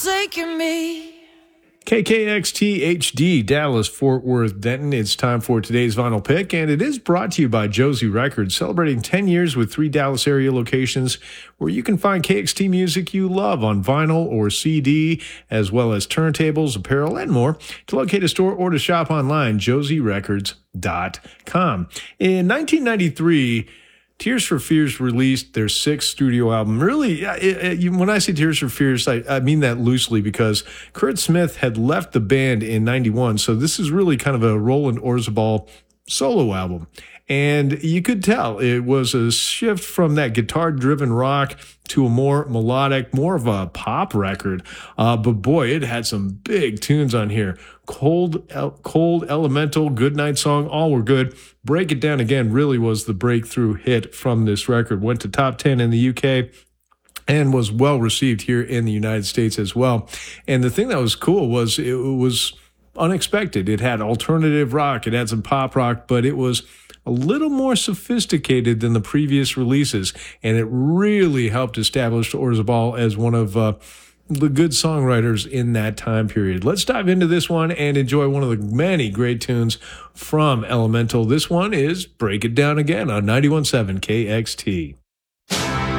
Taking me. KKXT HD, Dallas, Fort Worth, Denton. It's time for today's vinyl pick, and it is brought to you by Josie Records, celebrating 10 years with 3 Dallas area locations where you can find KXT music you love on vinyl or CD, as well as turntables, apparel, and more. To locate a store or to shop online, josierecords.com. In 1993, Tears for Fears released their 6th studio album. Really, when I say Tears for Fears, I mean that loosely because Kurt Smith had left the band in 91. So this is really kind of a Roland Orzabal solo album. And you could tell it was a shift from that guitar-driven rock to a more melodic, more of a pop record. But boy, it had some big tunes on here. Cold, Elemental, Goodnight Song, all were good. Break It Down Again really was the breakthrough hit from this record. Went to top 10 in the UK and was well received here in the United States as well. And the thing that was cool was it was unexpected. It had alternative rock, it had some pop rock, but it was a little more sophisticated than the previous releases, and it really helped establish Orzabal as one of the good songwriters in that time period. Let's dive into this one and enjoy one of the many great tunes from Elemental. This one is Break It Down Again on 91.7 KXT.